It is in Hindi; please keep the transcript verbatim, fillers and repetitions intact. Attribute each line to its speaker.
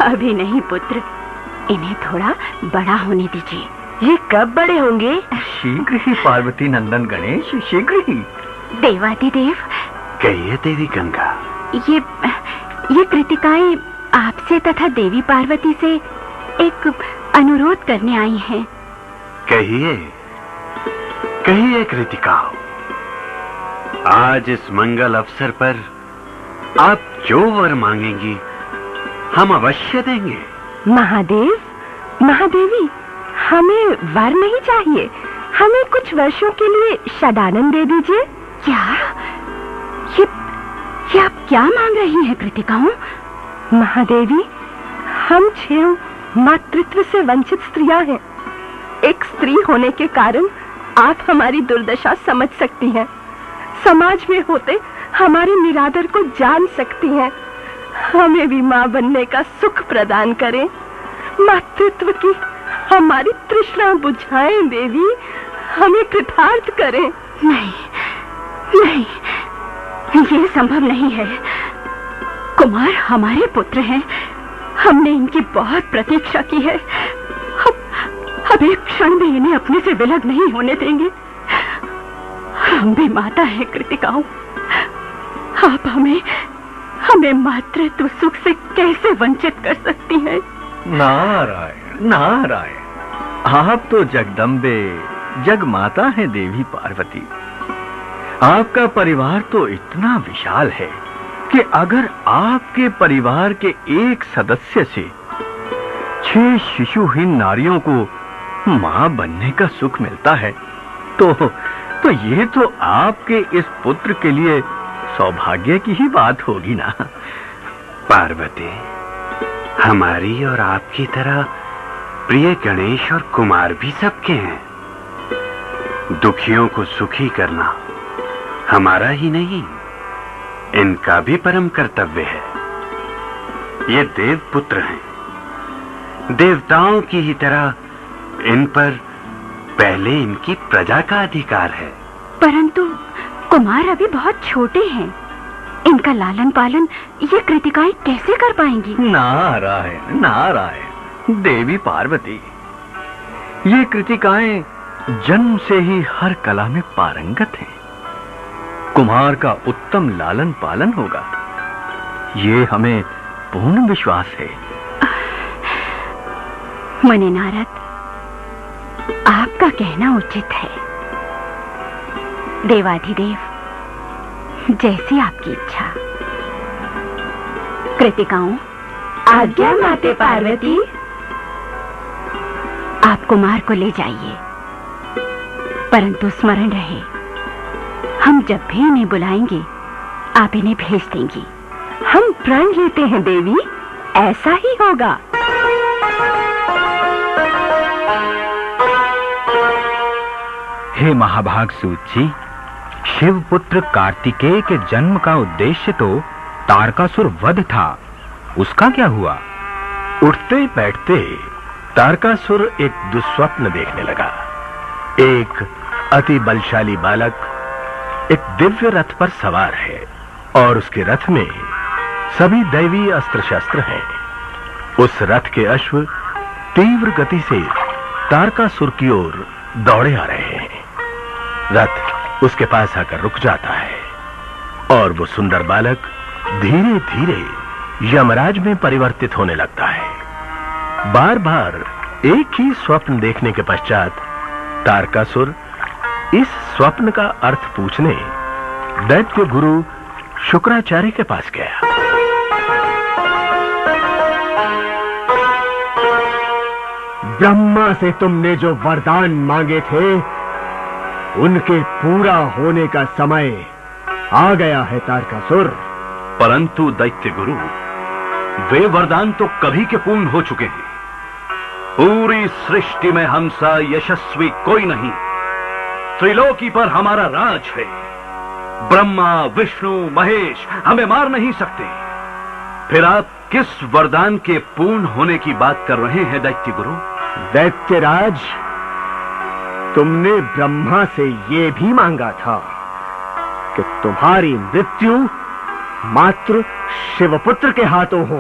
Speaker 1: अभी नहीं पुत्र, इन्हें थोड़ा बड़ा होने दीजिए।
Speaker 2: ये कब बड़े होंगे?
Speaker 3: शीघ्र ही पार्वती नंदन गणेश, शीघ्र ही।
Speaker 1: देवादिदेव।
Speaker 4: कहिए देवी गंगा।
Speaker 1: ये ये कृतिकाएं आपसे तथा देवी पार्वती से एक अनुरोध करने आई हैं।
Speaker 4: कहिए कहिए कृतिकाओ, आज इस मंगल अवसर पर आप जो वर मांगेंगी हम अवश्य देंगे।
Speaker 2: महादेव, महादेवी, हमें वर नहीं चाहिए, हमें कुछ वर्षों के लिए षडानंद दे दीजिए।
Speaker 1: क्या ये, ये आप क्या मांग रही हैं कृतिकाओं?
Speaker 2: महादेवी, हम छह मातृत्व से वंचित स्त्रियां हैं। एक स्त्री होने के कारण आप हमारी दुर्दशा समझ सकती हैं, समाज में होते हमारे निरादर को जान सकती हैं। हमें भी मां बनने का सुख प्रदान करें, मातृत्व की हमारी तृष्णा बुझाएं देवी, हमें कृतार्थ करें।
Speaker 1: नहीं नहीं, ये संभव नहीं है। कुमार हमारे पुत्र हैं, हमने इनकी बहुत प्रतीक्षा की है। अब अब एक क्षण भी इन्हें अपने से विलग नहीं होने देंगे। हम भी माता है कृतिकाओं, आप हमें हमें मातृत्व सुख से कैसे वंचित कर सकती हैं?
Speaker 3: नारायण नारायण, आप तो जगदम्बे जगमाता हैं देवी पार्वती। आपका परिवार तो इतना विशाल है कि अगर आपके परिवार के एक सदस्य से छह शिशुहीन नारियों को मां बनने का सुख मिलता है तो तो ये तो आपके इस पुत्र के लिए सौभाग्य की ही बात होगी ना।
Speaker 4: पार्वती, हमारी और आपकी तरह प्रिय गणेश और कुमार भी सबके हैं। दुखियों को सुखी करना हमारा ही नहीं, इनका भी परम कर्तव्य है। ये देव पुत्र हैं, देवताओं की ही तरह इन पर पहले इनकी प्रजा का अधिकार है।
Speaker 1: परंतु कुमार अभी बहुत छोटे हैं, इनका लालन पालन ये कृतिकाएं कैसे कर पाएंगी?
Speaker 3: नारायण नारायण, देवी पार्वती, ये कृतिकाएं जन्म से ही हर कला में पारंगत हैं। कुमार का उत्तम लालन पालन होगा, ये हमें पूर्ण विश्वास है।
Speaker 1: मुनि नारद, आपका कहना उचित है। देवाधिदेव, जैसी आपकी इच्छा। कृतिकाओं,
Speaker 2: आज्ञा माते पार्वती।
Speaker 1: आप कुमार को ले जाइए, परंतु स्मरण रहे, हम जब भी इन्हें बुलाएंगे आप इन्हें भेज देंगी।
Speaker 2: हम प्रण लेते हैं देवी, ऐसा ही होगा।
Speaker 5: हे महाभाग सूत जी, शिवपुत्र कार्तिकेय के जन्म का उद्देश्य तो तारकासुर वध था, उसका क्या हुआ?
Speaker 6: उठते बैठते तारकासुर एक दुस्वप्न देखने लगा। एक अति बलशाली बालक एक दिव्य रथ पर सवार है और उसके रथ में सभी दैवी अस्त्र शस्त्र हैं। उस रथ के अश्व तीव्र गति से तारकासुर की ओर दौड़े आ रहे हैं। रथ उसके पास आकर रुक जाता है और वो सुंदर बालक धीरे धीरे यमराज में परिवर्तित होने लगता है। बार बार एक ही स्वप्न देखने के पश्चात तारकासुर इस स्वप्न का अर्थ पूछने दैत्य गुरु शुक्राचार्य के पास गया।
Speaker 7: ब्रह्मा से तुमने जो वरदान मांगे थे उनके पूरा होने का समय आ गया है तारकासुर।
Speaker 6: परंतु दैत्य गुरु, वे वरदान तो कभी के पूर्ण हो चुके हैं। पूरी सृष्टि में हमसा यशस्वी कोई नहीं। त्रिलोकी पर हमारा राज है। ब्रह्मा, विष्णु, महेश हमें मार नहीं सकते। फिर आप किस वरदान के पूर्ण होने की बात कर रहे हैं दैत्य गुरु?
Speaker 7: दैत्यराज, तुमने ब्रह्मा से यह भी मांगा था कि तुम्हारी मृत्यु मात्र शिवपुत्र के हाथों हो।